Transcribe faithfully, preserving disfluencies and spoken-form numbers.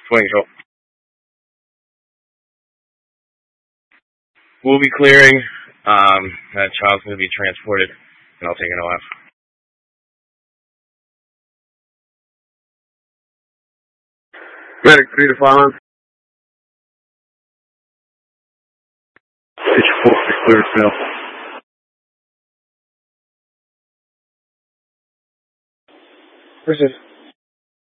Swing control. We'll be clearing. Um, that child's going to be transported, and I'll take an O F. Medic three to five. Pitch four, clear fail. Persist.